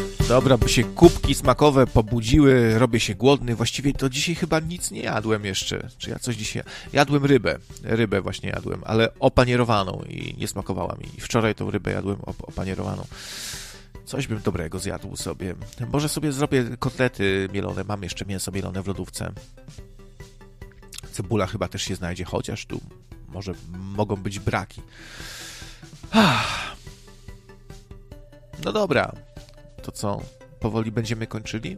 Dobra, by się kubki smakowe pobudziły, robię się głodny. Właściwie to dzisiaj chyba nic nie jadłem jeszcze. Czy ja coś dzisiaj... Jadłem rybę. Rybę właśnie jadłem, ale opanierowaną i nie smakowała mi. I wczoraj tą rybę jadłem opanierowaną. Coś bym dobrego zjadł sobie. Może sobie zrobię kotlety mielone. Mam jeszcze mięso mielone w lodówce. Cebula chyba też się znajdzie, chociaż tu może mogą być braki. No dobra. To co? Powoli będziemy kończyli?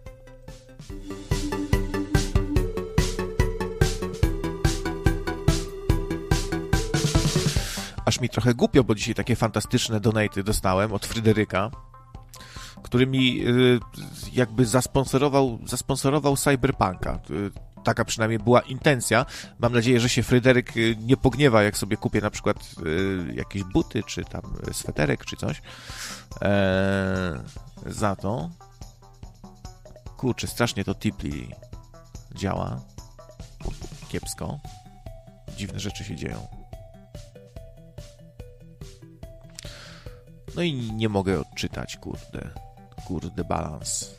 Aż mi trochę głupio, bo dzisiaj takie fantastyczne donaty dostałem od Fryderyka, który mi jakby zasponsorował Cyberpunka. Taka przynajmniej była intencja. Mam nadzieję, że się Fryderyk nie pogniewa, jak sobie kupię na przykład jakieś buty, czy tam sweterek, czy coś. Za to. Kurczę, strasznie to Tipli działa. Kiepsko. Dziwne rzeczy się dzieją. No i nie mogę odczytać, kurde balans.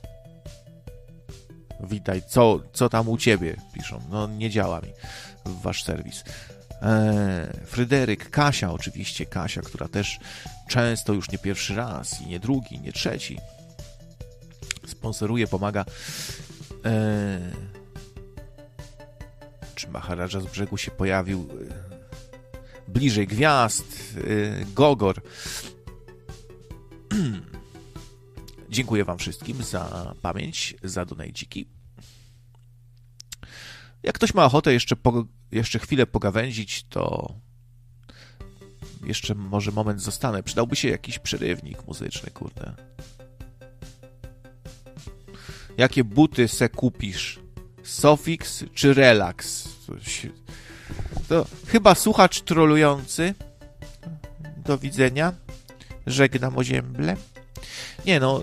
Witaj, co tam u ciebie? Piszą. No nie działa mi wasz serwis. Fryderyk, Kasia oczywiście, Kasia, która też często już nie pierwszy raz i nie drugi, nie trzeci sponsoruje, pomaga. Czy Maharadża z brzegu się pojawił? Bliżej gwiazd, Gogor. Dziękuję wam wszystkim za pamięć, za donajciki. Jak ktoś ma ochotę jeszcze chwilę pogawędzić, to jeszcze może moment zostanę. Przydałby się jakiś przerywnik muzyczny, kurde. Jakie buty se kupisz? Sofix czy Relax? To chyba słuchacz trolujący. Do widzenia. Żegnam ozięble. Nie no,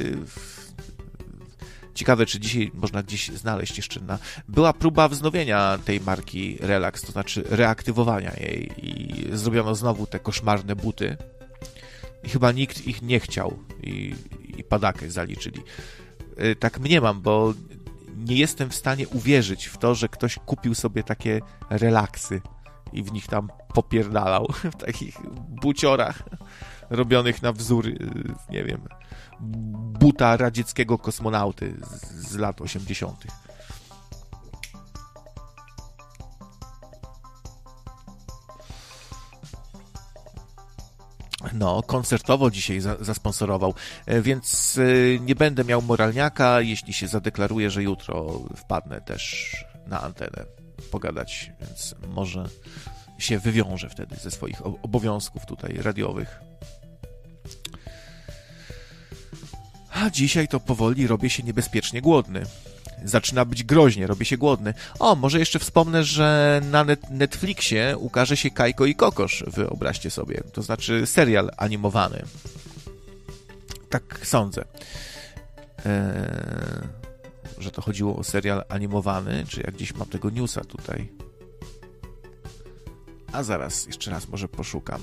ciekawe, czy dzisiaj można gdzieś znaleźć jeszcze Była próba wznowienia tej marki Relax, to znaczy reaktywowania jej i zrobiono znowu te koszmarne buty i chyba nikt ich nie chciał i padakę zaliczyli. Tak mniemam, bo nie jestem w stanie uwierzyć w to, że ktoś kupił sobie takie relaksy i w nich tam popierdalał w takich buciorach robionych na wzór, nie wiem, buta radzieckiego kosmonauty z lat 80. No, koncertowo dzisiaj zasponsorował, więc nie będę miał moralniaka, jeśli się zadeklaruję, że jutro wpadnę też na antenę pogadać, więc może się wywiążę wtedy ze swoich obowiązków tutaj radiowych. A dzisiaj to powoli robię się niebezpiecznie głodny. Zaczyna być groźnie, robię się głodny. O, może jeszcze wspomnę, że na Netflixie ukaże się Kajko i Kokosz, wyobraźcie sobie. To znaczy serial animowany. Tak sądzę. Że to chodziło o serial animowany, czy jak gdzieś mam tego newsa tutaj. A zaraz, jeszcze raz może poszukam.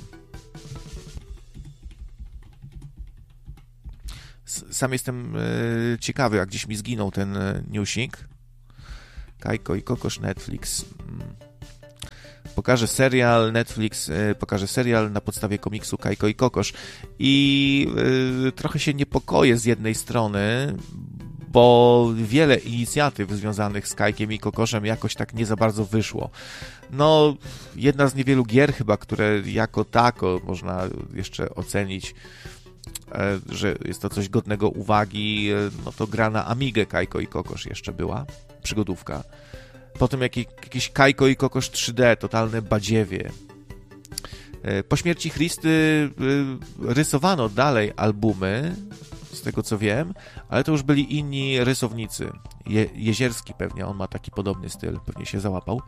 Sam jestem ciekawy, jak gdzieś mi zginął ten newsik. Kajko i Kokosz, Netflix. Pokaże serial, Netflix pokaże serial na podstawie komiksu Kajko i Kokosz. I trochę się niepokoję z jednej strony, bo wiele inicjatyw związanych z Kajkiem i Kokoszem jakoś tak nie za bardzo wyszło. No, jedna z niewielu gier chyba, które jako tako można jeszcze ocenić, że jest to coś godnego uwagi, no to gra na Amigę Kajko i Kokosz jeszcze była, przygodówka. Potem jakieś Kajko i Kokosz 3D, totalne badziewie. Po śmierci Christy rysowano dalej albumy, z tego co wiem, ale to już byli inni rysownicy. Jezierski pewnie, on ma taki podobny styl, pewnie się załapał.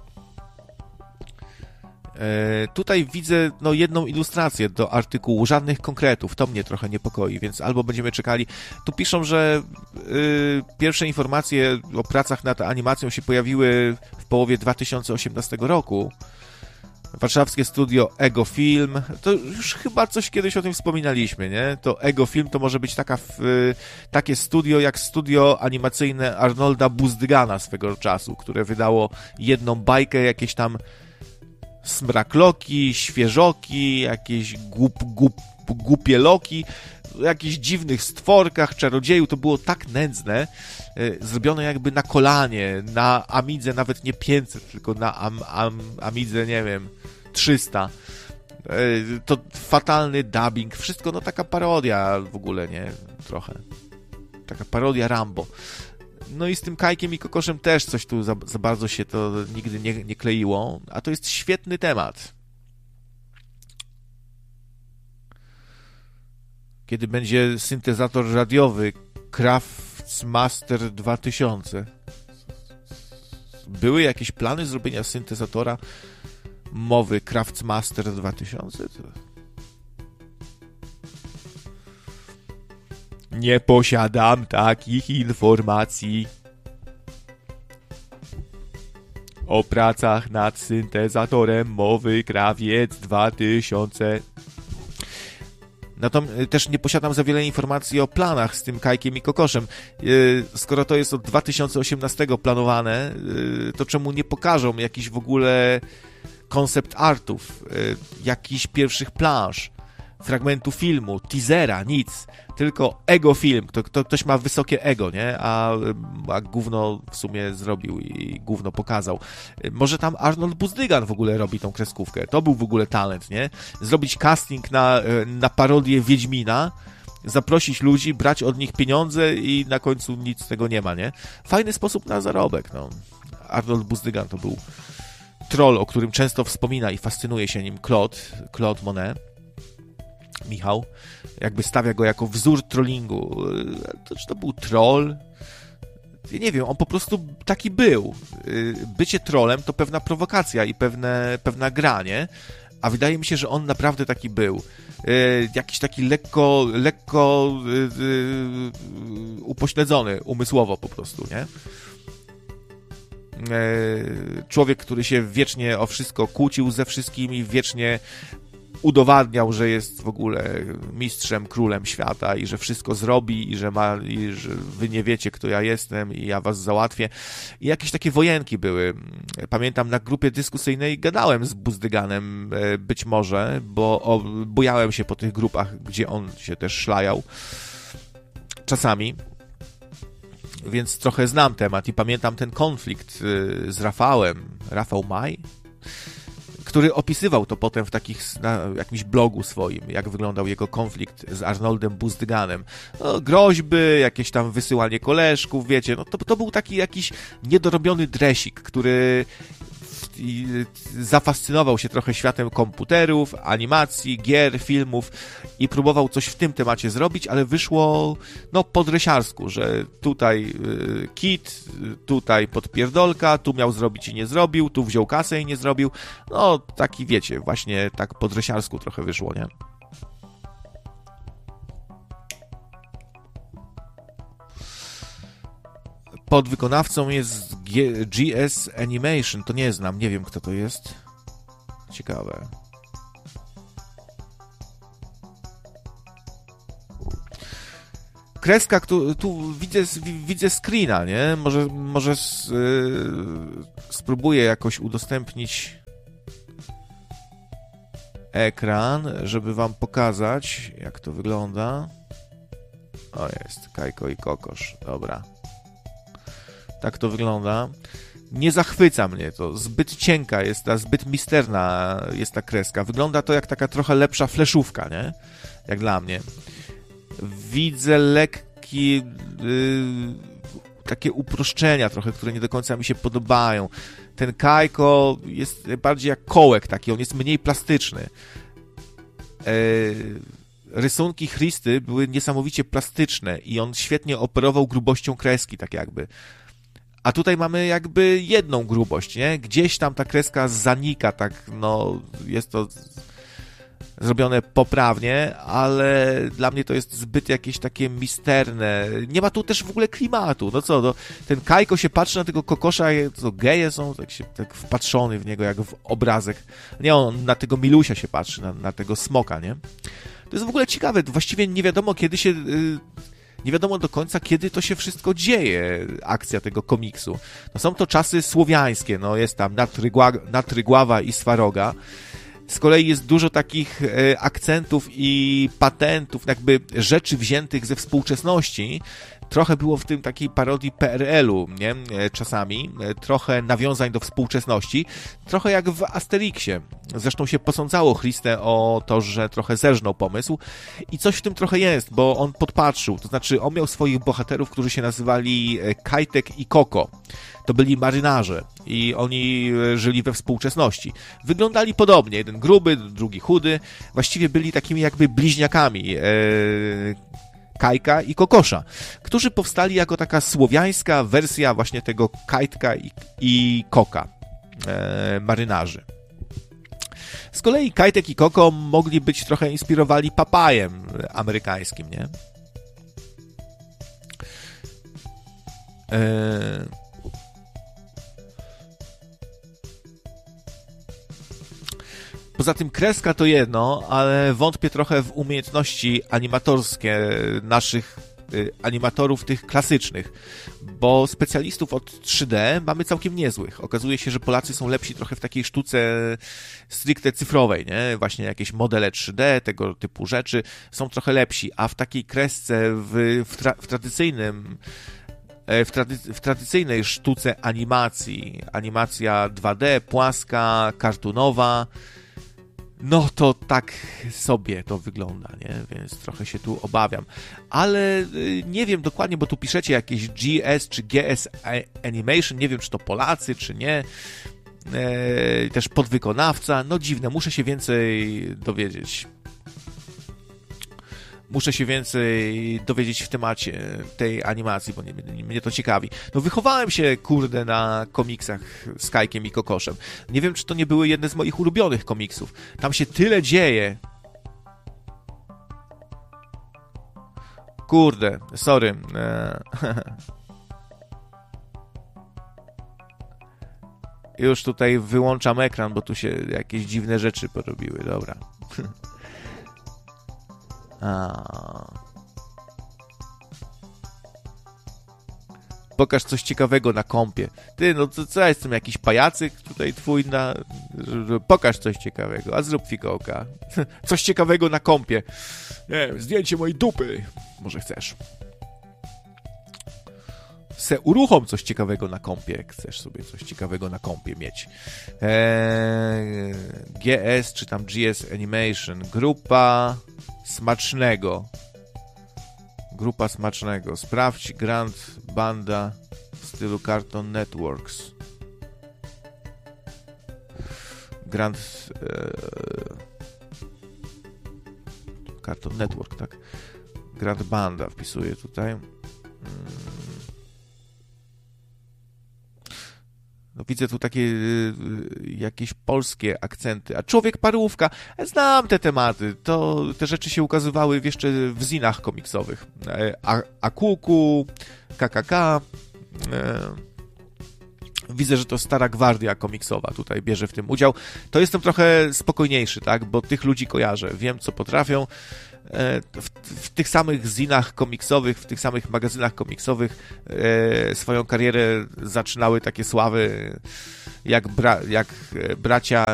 Tutaj widzę jedną ilustrację do artykułu, żadnych konkretów, to mnie trochę niepokoi, więc albo będziemy czekali. Tu piszą, że pierwsze informacje o pracach nad animacją się pojawiły w połowie 2018 roku, Warszawskie studio Ego Film. To już chyba coś kiedyś o tym wspominaliśmy, nie? To Ego Film to może być takie studio jak studio animacyjne Arnolda Buzdygana swego czasu, które wydało jedną bajkę, jakieś tam smrakloki, świeżoki, jakieś głupieloki, o jakichś dziwnych stworkach, czarodzieju. To było tak nędzne, zrobione jakby na kolanie, na Amidze nawet nie 500, tylko na Amidze, nie wiem, 300. To fatalny dubbing, wszystko, no taka parodia w ogóle, nie? Trochę. Taka parodia Rambo. No i z tym Kajkiem i Kokoszem też coś tu za bardzo się to nigdy nie kleiło, a to jest świetny temat. Kiedy będzie syntezator radiowy Craftsmaster 2000? Były jakieś plany zrobienia syntezatora mowy Craftsmaster 2000? Nie posiadam takich informacji o pracach nad syntezatorem mowy Krawiec 2000. Też nie posiadam za wiele informacji o planach z tym Kajkiem i Kokoszem. Skoro to jest od 2018 planowane, to czemu nie pokażą jakichś w ogóle koncept artów, jakichś pierwszych planż, fragmentu filmu, teasera, nic. Tylko ego film. Ktoś ma wysokie ego, nie? A gówno w sumie zrobił i gówno pokazał. Może tam Arnold Buzdygan w ogóle robi tą kreskówkę. To był w ogóle talent, nie? Zrobić casting na parodię Wiedźmina, zaprosić ludzi, brać od nich pieniądze i na końcu nic z tego nie ma, nie? Fajny sposób na zarobek, no. Arnold Buzdygan to był troll, o którym często wspomina i fascynuje się nim Claude Monet. Michał, jakby stawia go jako wzór trollingu. Czy to był troll? Ja nie wiem, on po prostu taki był. Bycie trollem to pewna prowokacja i pewna gra, nie? A wydaje mi się, że on naprawdę taki był. Jakiś taki lekko upośledzony umysłowo po prostu, nie? Człowiek, który się wiecznie o wszystko kłócił ze wszystkimi, wiecznie udowadniał, że jest w ogóle mistrzem, królem świata i że wszystko zrobi i że wy nie wiecie, kto ja jestem i ja was załatwię. I jakieś takie wojenki były. Pamiętam, na grupie dyskusyjnej gadałem z Buzdyganem, być może, bo bujałem się po tych grupach, gdzie on się też szlajał. Czasami. Więc trochę znam temat i pamiętam ten konflikt z Rafał Maj, który opisywał to potem na jakimś blogu swoim, jak wyglądał jego konflikt z Arnoldem Buzdyganem. No, groźby, jakieś tam wysyłanie koleżków, wiecie, no to był taki jakiś niedorobiony dresik, który zafascynował się trochę światem komputerów, animacji, gier, filmów i próbował coś w tym temacie zrobić, ale wyszło po dresiarsku, że tutaj kit, tutaj podpierdolka, tu miał zrobić i nie zrobił, tu wziął kasę i nie zrobił. No taki, wiecie, właśnie tak po dresiarsku trochę wyszło, nie? Podwykonawcą jest GS Animation. To nie znam, nie wiem kto to jest. Ciekawe. Kreska, tu widzę screena, nie? Może spróbuję jakoś udostępnić ekran, żeby wam pokazać, jak to wygląda. O, jest Kajko i Kokosz. Dobra. Tak to wygląda. Nie zachwyca mnie to. Zbyt cienka jest zbyt misterna jest ta kreska. Wygląda to jak taka trochę lepsza fleszówka, nie? Jak dla mnie. Widzę takie uproszczenia trochę, które nie do końca mi się podobają. Ten Kajko jest bardziej jak kołek taki, on jest mniej plastyczny. Rysunki Christy były niesamowicie plastyczne i on świetnie operował grubością kreski, tak jakby. A tutaj mamy jakby jedną grubość, nie? Gdzieś tam ta kreska zanika, tak, jest to zrobione poprawnie, ale dla mnie to jest zbyt jakieś takie misterne. Nie ma tu też w ogóle klimatu. No co, ten Kajko się patrzy na tego kokosza, co geje są, tak wpatrzony w niego jak w obrazek. Nie, on na tego Milusia się patrzy, na tego smoka, nie? To jest w ogóle ciekawe. Właściwie nie wiadomo, kiedy się... Nie wiadomo do końca, kiedy to się wszystko dzieje, akcja tego komiksu. No są to czasy słowiańskie, no jest tam Natrygława i Swaroga. Z kolei jest dużo takich akcentów i patentów, jakby rzeczy wziętych ze współczesności. Trochę było w tym takiej parodii PRL-u, nie? Czasami. Trochę nawiązań do współczesności. Trochę jak w Asterixie. Zresztą się posądzało Christę o to, że trochę zerżnął pomysł. I coś w tym trochę jest, bo on podpatrzył. To znaczy, on miał swoich bohaterów, którzy się nazywali Kajtek i Koko. To byli marynarze i oni żyli we współczesności. Wyglądali podobnie. Jeden gruby, drugi chudy. Właściwie byli takimi jakby bliźniakami Kajka i Kokosza, którzy powstali jako taka słowiańska wersja właśnie tego Kajtka i Koka, marynarzy. Z kolei Kajtek i Koko mogli być trochę inspirowali Papajem amerykańskim, nie? Poza tym kreska to jedno, ale wątpię trochę w umiejętności animatorskie naszych animatorów tych klasycznych, bo specjalistów od 3D mamy całkiem niezłych. Okazuje się, że Polacy są lepsi trochę w takiej sztuce stricte cyfrowej, nie? Właśnie jakieś modele 3D, tego typu rzeczy są trochę lepsi, a w takiej kresce w tradycyjnej sztuce animacji, animacja 2D, płaska, kartunowa, no to tak sobie to wygląda, nie? Więc trochę się tu obawiam. Ale nie wiem dokładnie, bo tu piszecie jakieś GS czy GS Animation, nie wiem czy to Polacy, czy nie. Też podwykonawca, no dziwne, muszę się więcej dowiedzieć. Muszę się więcej dowiedzieć w temacie tej animacji, bo mnie to ciekawi. No wychowałem się, kurde, na komiksach z Kajkiem i Kokoszem. Nie wiem, czy to nie były jedne z moich ulubionych komiksów. Tam się tyle dzieje. Kurde, sorry. Już tutaj wyłączam ekran, bo tu się jakieś dziwne rzeczy porobiły. Dobra. Pokaż coś ciekawego na kompie. Ty, no co ja jestem, jakiś pajacyk tutaj twój na... Pokaż coś ciekawego, a zrób fikołka. Coś ciekawego na kompie. Nie wiem, zdjęcie mojej dupy. Może chcesz. Uruchom coś ciekawego na kompie, jak chcesz sobie coś ciekawego na kompie mieć. GS, czy tam GS Animation. Grupa Smacznego. Sprawdź Grand Banda w stylu Cartoon Networks. Cartoon Network, tak? Grand Banda wpisuję tutaj. No widzę tu takie jakieś polskie akcenty. A Człowiek Parówka, znam te tematy. Te rzeczy się ukazywały jeszcze w zinach komiksowych. Akuku, KKK. Widzę, że to Stara Gwardia komiksowa tutaj bierze w tym udział. To jestem trochę spokojniejszy, tak? Bo tych ludzi kojarzę. Wiem, co potrafią. W tych samych zinach komiksowych, w tych samych magazynach komiksowych swoją karierę zaczynały takie sławy jak bracia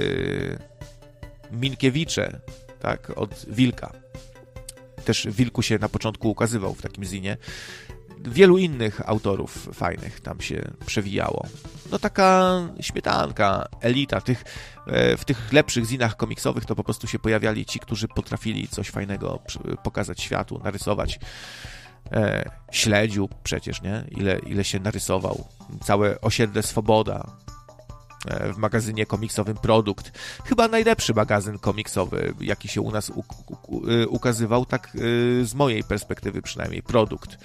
Minkiewicze, tak, od Wilka. Też Wilku się na początku ukazywał w takim zinie. Wielu innych autorów fajnych tam się przewijało. No taka śmietanka, elita. W tych lepszych zinach komiksowych to po prostu się pojawiali ci, którzy potrafili coś fajnego pokazać światu, narysować. Śledziu przecież, nie? Ile się narysował. Całe osiedle Swoboda w magazynie komiksowym Produkt. Chyba najlepszy magazyn komiksowy, jaki się u nas ukazywał, tak z mojej perspektywy przynajmniej, Produkt.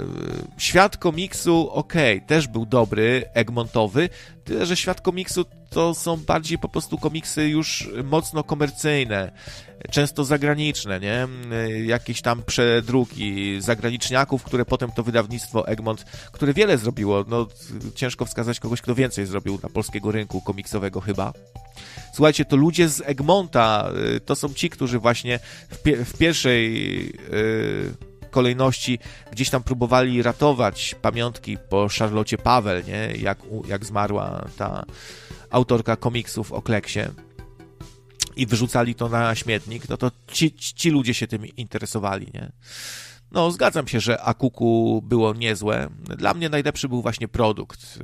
Świat komiksu, też był dobry, Egmontowy, tyle, że Świat komiksu to są bardziej po prostu komiksy już mocno komercyjne, często zagraniczne, nie? Jakieś tam przedruki zagraniczniaków, które potem to wydawnictwo Egmont, które wiele zrobiło, no ciężko wskazać kogoś, kto więcej zrobił dla polskiego rynku komiksowego chyba. Słuchajcie, to ludzie z Egmonta, to są ci, którzy właśnie w pierwszej kolejności gdzieś tam próbowali ratować pamiątki po Charlotte Paweł, nie? Jak zmarła ta autorka komiksów o Kleksie i wyrzucali to na śmietnik, no to ci ludzie się tym interesowali, nie? No, zgadzam się, że Akuku było niezłe. Dla mnie najlepszy był właśnie produkt.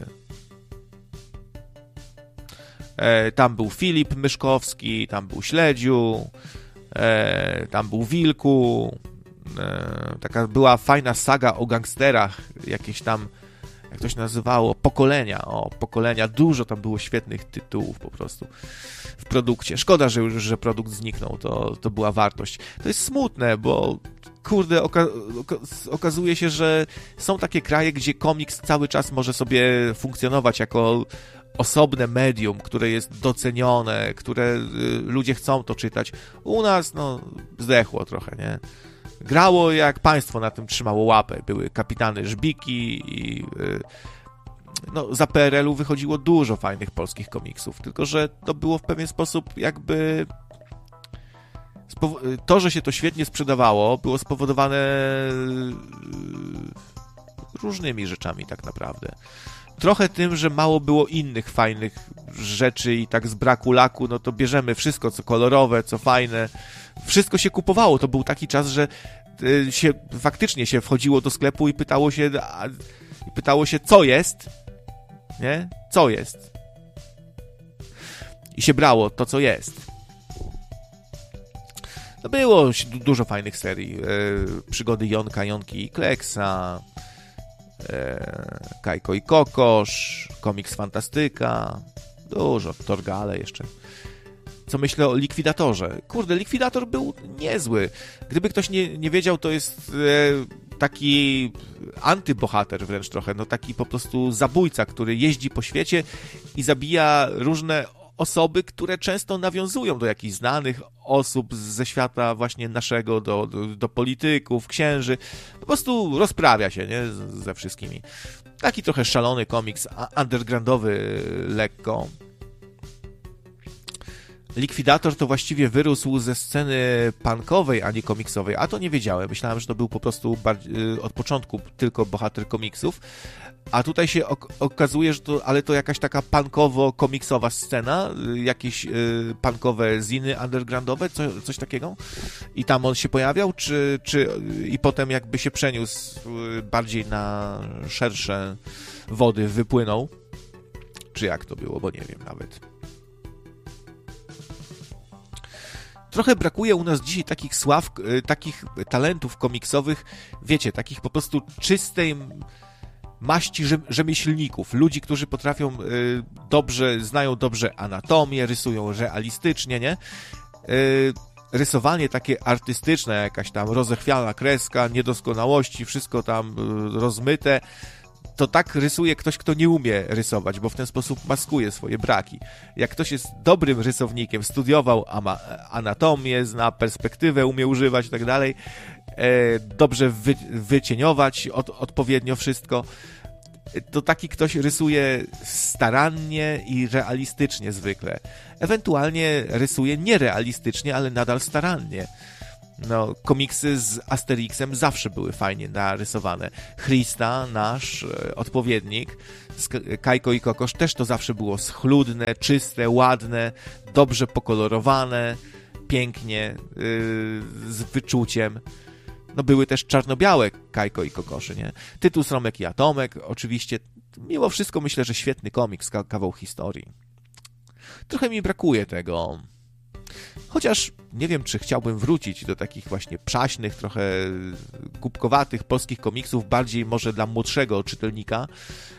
Tam był Filip Myszkowski, tam był Śledziu, tam był Wilku. Taka była fajna saga o gangsterach, jakieś tam, jak to się nazywało, Pokolenia. Dużo tam było świetnych tytułów po prostu w produkcie. Szkoda, że produkt zniknął, to była wartość. To jest smutne, bo kurde, okazuje się, że są takie kraje, gdzie komiks cały czas może sobie funkcjonować jako osobne medium, które jest docenione, które ludzie chcą to czytać. U nas, no, zdechło trochę, nie? Grało, jak państwo na tym trzymało łapę. Były kapitany Żbiki i no, za PRL-u wychodziło dużo fajnych polskich komiksów, tylko że to było w pewien sposób jakby to, że się to świetnie sprzedawało, było spowodowane różnymi rzeczami tak naprawdę. Trochę tym, że mało było innych fajnych rzeczy i tak z braku laku, no to bierzemy wszystko, co kolorowe, co fajne. Wszystko się kupowało. To był taki czas, że faktycznie się wchodziło do sklepu i pytało się, co jest, nie? Co jest? I się brało to, co jest. No było dużo fajnych serii. Przygody Jonki i Kleksa, Kajko i Kokosz, Komiks Fantastyka, dużo, Torgale jeszcze. Co myślę o Likwidatorze? Kurde, Likwidator był niezły. Gdyby ktoś nie wiedział, to jest taki antybohater wręcz trochę, no taki po prostu zabójca, który jeździ po świecie i zabija różne osoby, które często nawiązują do jakichś znanych osób ze świata właśnie naszego, do polityków, księży. Po prostu rozprawia się, nie? Ze wszystkimi. Taki trochę szalony komiks, undergroundowy lekko. Likwidator to właściwie wyrósł ze sceny punkowej, a nie komiksowej, a to nie wiedziałem. Myślałem, że to był po prostu od początku tylko bohater komiksów, a tutaj się okazuje, że to jakaś taka punkowo-komiksowa scena, jakieś punkowe ziny undergroundowe, coś takiego. I tam on się pojawiał, czy i potem jakby się przeniósł bardziej na szersze wody, wypłynął, czy jak to było, bo nie wiem nawet. Trochę brakuje u nas dzisiaj takich talentów komiksowych, wiecie, takich po prostu czystej maści rzemieślników, ludzi, którzy potrafią znają dobrze anatomię, rysują realistycznie, nie? Rysowanie takie artystyczne, jakaś tam rozechwiana kreska, niedoskonałości, wszystko tam rozmyte, to tak rysuje ktoś, kto nie umie rysować, bo w ten sposób maskuje swoje braki. Jak ktoś jest dobrym rysownikiem, studiował anatomię, zna perspektywę, umie używać i tak dalej, dobrze wycieniować odpowiednio wszystko, to taki ktoś rysuje starannie i realistycznie zwykle. Ewentualnie rysuje nierealistycznie, ale nadal starannie. No, komiksy z Asterixem zawsze były fajnie narysowane. Christa, nasz odpowiednik, z Kajko i Kokosz też to zawsze było schludne, czyste, ładne, dobrze pokolorowane, pięknie, z wyczuciem. No, były też czarno-białe Kajko i Kokoszy, nie? Tytus, Romek i Atomek, oczywiście. Mimo wszystko myślę, że świetny komiks, kawał historii. Trochę mi brakuje tego. Chociaż nie wiem, czy chciałbym wrócić do takich właśnie przaśnych, trochę głupkowatych polskich komiksów, bardziej może dla młodszego czytelnika.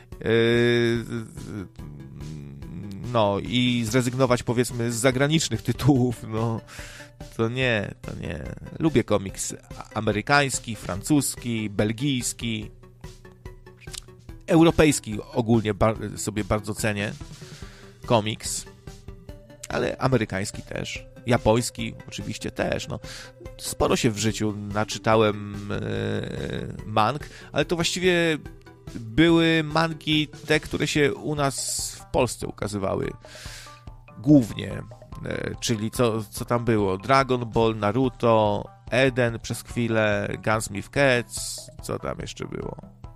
No i zrezygnować, powiedzmy, z zagranicznych tytułów. No, to nie. Lubię komiks amerykański, francuski, belgijski, europejski ogólnie sobie bardzo cenię. komiks, ale amerykański też, japoński oczywiście też, no. Sporo się w życiu naczytałem mang, ale to właściwie były mangi te, które się u nas w Polsce ukazywały głównie, czyli co tam było? Dragon Ball, Naruto, Eden przez chwilę, Gunsmith Cats, co tam jeszcze było?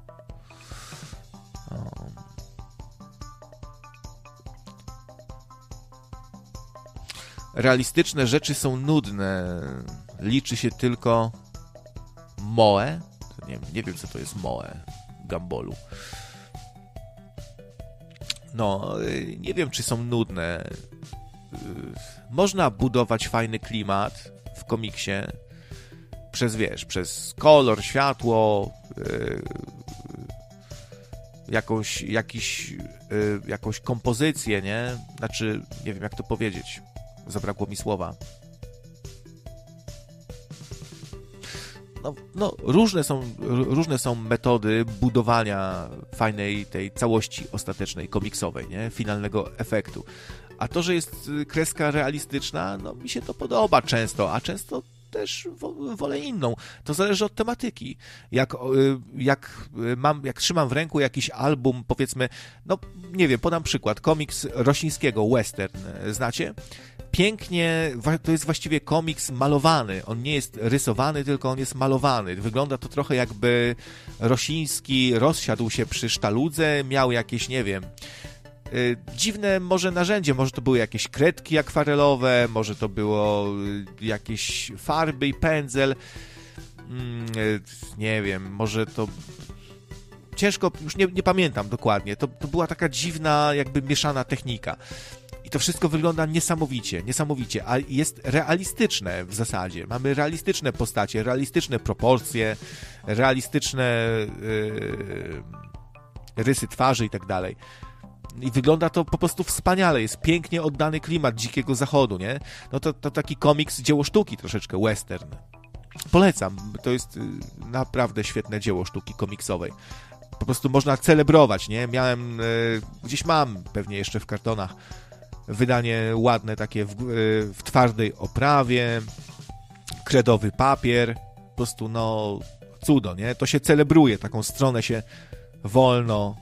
Realistyczne rzeczy są nudne. Liczy się tylko moe. Nie wiem, co to jest moe Gumbolu. No, nie wiem, czy są nudne. Można budować fajny klimat w komiksie przez kolor, światło, jakąś kompozycję, nie? Znaczy, nie wiem, jak to powiedzieć. Zabrakło mi słowa. No, różne są metody budowania fajnej tej całości ostatecznej, komiksowej, nie? Finalnego efektu. A to, że jest kreska realistyczna, no mi się to podoba często, a często też wolę inną. To zależy od tematyki. Jak trzymam w ręku jakiś album, powiedzmy, no nie wiem, podam przykład, komiks Rosińskiego, western, znacie? Pięknie, to jest właściwie komiks malowany. On nie jest rysowany, tylko on jest malowany. Wygląda to trochę jakby Rosiński rozsiadł się przy sztaludze, miał jakieś, nie wiem, dziwne może narzędzie, może to były jakieś kredki akwarelowe, może to było jakieś farby i pędzel, nie wiem, może to... Ciężko, już nie pamiętam dokładnie. To była taka dziwna, jakby mieszana technika. I to wszystko wygląda niesamowicie, a jest realistyczne w zasadzie. Mamy realistyczne postacie, realistyczne proporcje, realistyczne rysy twarzy i tak dalej. I wygląda to po prostu wspaniale, jest pięknie oddany klimat Dzikiego Zachodu, nie? No to taki komiks, dzieło sztuki troszeczkę, western. Polecam, to jest naprawdę świetne dzieło sztuki komiksowej. Po prostu można celebrować, nie? Gdzieś mam pewnie jeszcze w kartonach wydanie ładne takie w twardej oprawie, kredowy papier, po prostu no cudo, nie? To się celebruje, taką stronę się wolno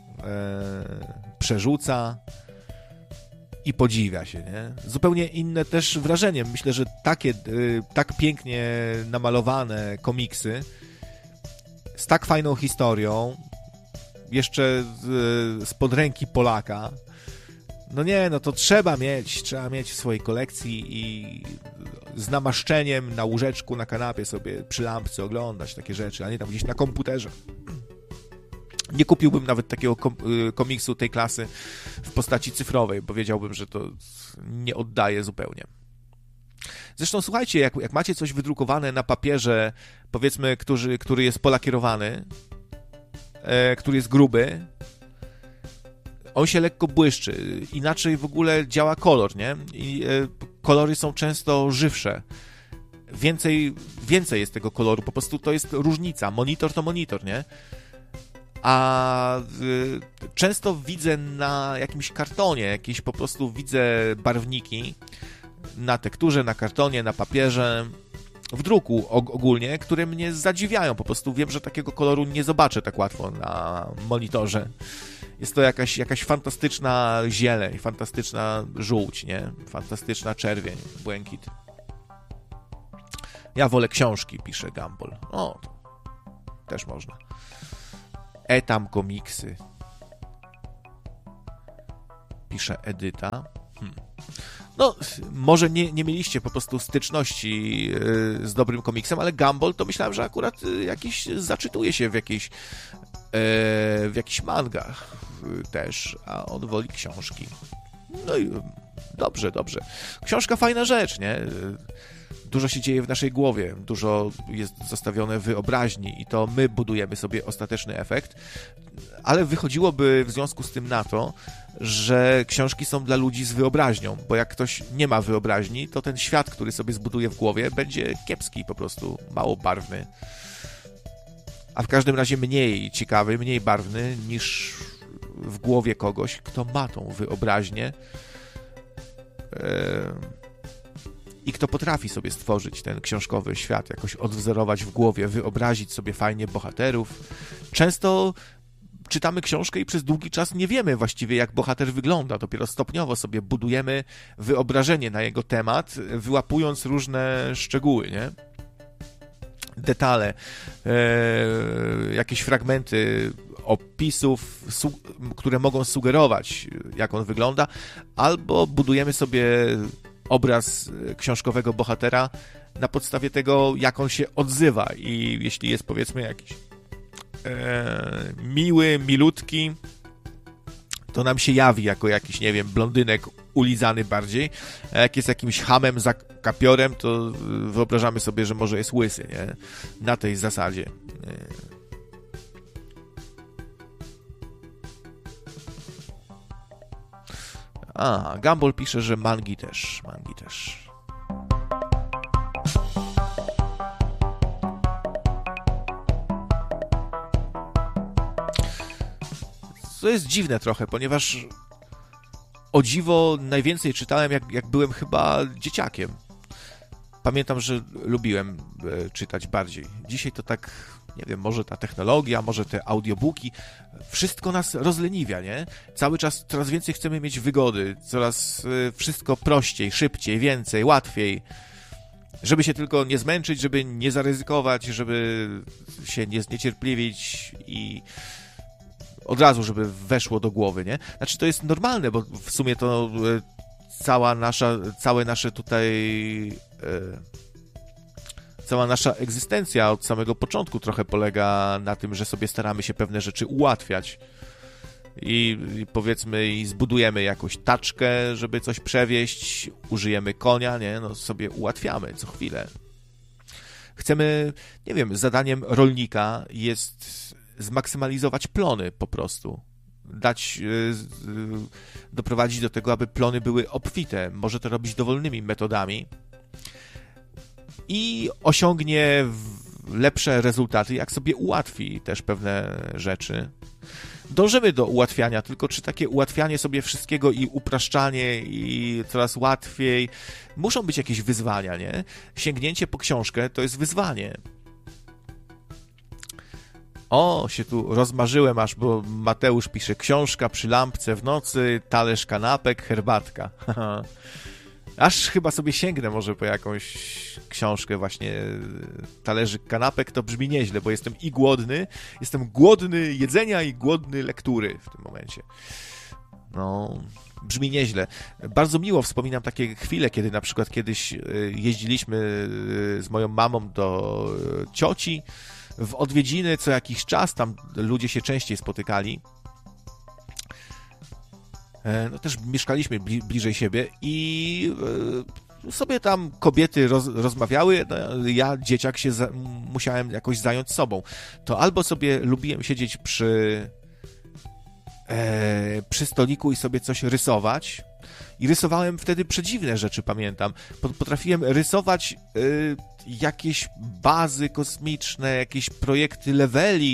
przerzuca i podziwia się, nie? Zupełnie inne też wrażenie. Myślę, że tak pięknie namalowane komiksy z tak fajną historią, jeszcze spod ręki Polaka, no nie, no to trzeba mieć w swojej kolekcji i z namaszczeniem na łóżeczku, na kanapie sobie przy lampce oglądać takie rzeczy, a nie tam gdzieś na komputerze. Nie kupiłbym nawet takiego komiksu tej klasy w postaci cyfrowej, bo wiedziałbym, że to nie oddaje zupełnie. Zresztą słuchajcie, jak macie coś wydrukowane na papierze, powiedzmy, który jest polakierowany, który jest gruby, on się lekko błyszczy, inaczej w ogóle działa kolor, nie? I kolory są często żywsze. Więcej jest tego koloru, po prostu to jest różnica. Monitor to monitor, nie? A często widzę na jakimś kartonie, jakieś po prostu widzę barwniki na tekturze, na kartonie, na papierze, w druku ogólnie, które mnie zadziwiają. Po prostu wiem, że takiego koloru nie zobaczę tak łatwo na monitorze. Jest to jakaś fantastyczna zieleń, fantastyczna żółć, nie? Fantastyczna czerwień, błękit. Ja wolę książki, pisze Gumball. O, to też można. Tam komiksy. Pisze Edyta. No, może nie mieliście po prostu styczności z dobrym komiksem, ale Gumball to myślałem, że akurat zaczytuje się w jakichś mangach też, a on woli książki. No i dobrze. Książka fajna rzecz, nie? Dużo się dzieje w naszej głowie, dużo jest zostawione w wyobraźni i to my budujemy sobie ostateczny efekt, ale wychodziłoby w związku z tym na to, że książki są dla ludzi z wyobraźnią, bo jak ktoś nie ma wyobraźni, to ten świat, który sobie zbuduje w głowie, będzie kiepski po prostu, mało barwny. A w każdym razie mniej ciekawy, mniej barwny niż w głowie kogoś, kto ma tą wyobraźnię i kto potrafi sobie stworzyć ten książkowy świat, jakoś odwzorować w głowie, wyobrazić sobie fajnie bohaterów. Często czytamy książkę i przez długi czas nie wiemy właściwie, jak bohater wygląda. Dopiero stopniowo sobie budujemy wyobrażenie na jego temat, wyłapując różne szczegóły, nie? Detale, jakieś fragmenty opisów, które mogą sugerować, jak on wygląda, albo budujemy sobie obraz książkowego bohatera na podstawie tego, jak on się odzywa i jeśli jest, powiedzmy, jakiś miły, milutki, to nam się jawi jako jakiś, nie wiem, blondynek ulizany bardziej, a jak jest jakimś chamem za kapiorem, to wyobrażamy sobie, że może jest łysy, nie? Na tej zasadzie. A, Gumball pisze, że mangi też. To jest dziwne trochę, ponieważ o dziwo najwięcej czytałem, jak byłem chyba dzieciakiem. Pamiętam, że lubiłem czytać bardziej. Dzisiaj to tak, nie wiem, może ta technologia, może te audiobooki, wszystko nas rozleniwia, nie? Cały czas coraz więcej chcemy mieć wygody, coraz wszystko prościej, szybciej, więcej, łatwiej. Żeby się tylko nie zmęczyć, żeby nie zaryzykować, żeby się nie zniecierpliwić i od razu, żeby weszło do głowy, nie? Znaczy, to jest normalne, bo w sumie to całe nasze tutaj cała nasza egzystencja od samego początku trochę polega na tym, że sobie staramy się pewne rzeczy ułatwiać i powiedzmy i zbudujemy jakąś taczkę, żeby coś przewieźć, użyjemy konia, nie? No sobie ułatwiamy co chwilę. Chcemy, nie wiem, zadaniem rolnika jest zmaksymalizować plony po prostu. Doprowadzić do tego, aby plony były obfite. Może to robić dowolnymi metodami i osiągnie lepsze rezultaty, jak sobie ułatwi też pewne rzeczy. Dążymy do ułatwiania, tylko czy takie ułatwianie sobie wszystkiego i upraszczanie i coraz łatwiej, muszą być jakieś wyzwania, nie? Sięgnięcie po książkę to jest wyzwanie. O, się tu rozmarzyłem aż, bo Mateusz pisze: książka przy lampce w nocy, talerz kanapek, herbatka. Aż chyba sobie sięgnę może po jakąś książkę właśnie talerzyk kanapek, to brzmi nieźle, bo jestem głodny jedzenia i głodny lektury w tym momencie. No, brzmi nieźle. Bardzo miło wspominam takie chwile, kiedy na przykład kiedyś jeździliśmy z moją mamą do cioci w odwiedziny co jakiś czas, tam ludzie się częściej spotykali. No też mieszkaliśmy bliżej siebie i sobie tam kobiety rozmawiały, no, ja, dzieciak, musiałem jakoś zająć sobą. To albo sobie lubiłem siedzieć przy stoliku i sobie coś rysować. I rysowałem wtedy przedziwne rzeczy, pamiętam. Potrafiłem rysować jakieś bazy kosmiczne, jakieś projekty leveli,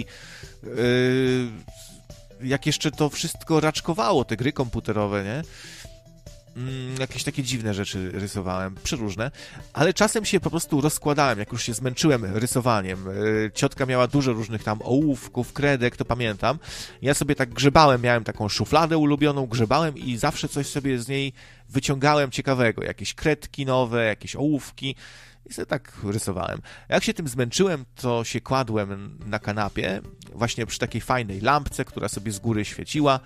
jak jeszcze to wszystko raczkowało, te gry komputerowe, nie? Jakieś takie dziwne rzeczy rysowałem, przeróżne, ale czasem się po prostu rozkładałem, jak już się zmęczyłem rysowaniem. Ciotka miała dużo różnych tam ołówków, kredek, to pamiętam. Ja sobie tak grzebałem, miałem taką szufladę ulubioną, grzebałem i zawsze coś sobie z niej wyciągałem ciekawego. Jakieś kredki nowe, jakieś ołówki i sobie tak rysowałem. Jak się tym zmęczyłem, to się kładłem na kanapie, właśnie przy takiej fajnej lampce, która sobie z góry świeciła,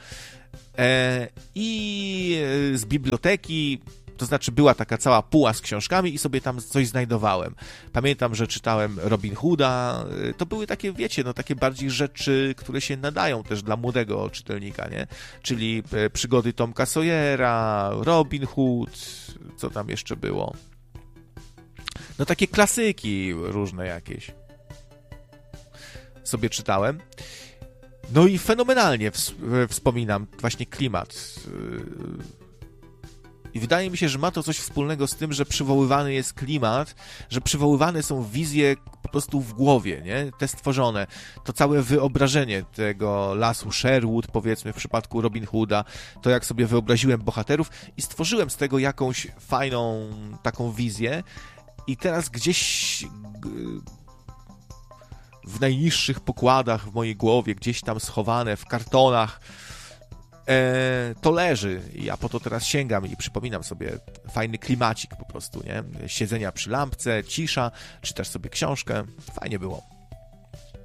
i z biblioteki, to znaczy była taka cała póła z książkami i sobie tam coś znajdowałem. Pamiętam, że czytałem Robin Hooda, to były takie, wiecie, no takie bardziej rzeczy, które się nadają też dla młodego czytelnika, nie? Czyli przygody Tomka Sawyera, Robin Hood, co tam jeszcze było? No takie klasyki różne jakieś sobie czytałem. No i fenomenalnie wspominam właśnie klimat. I wydaje mi się, że ma to coś wspólnego z tym, że przywoływany jest klimat, że przywoływane są wizje po prostu w głowie, nie? Te stworzone, to całe wyobrażenie tego lasu Sherwood, powiedzmy w przypadku Robin Hooda, to jak sobie wyobraziłem bohaterów i stworzyłem z tego jakąś fajną taką wizję i teraz gdzieś w najniższych pokładach w mojej głowie, gdzieś tam schowane w kartonach, to leży i ja po to teraz sięgam i przypominam sobie fajny klimacik po prostu, nie? Siedzenia przy lampce, cisza, czytasz sobie książkę, fajnie było.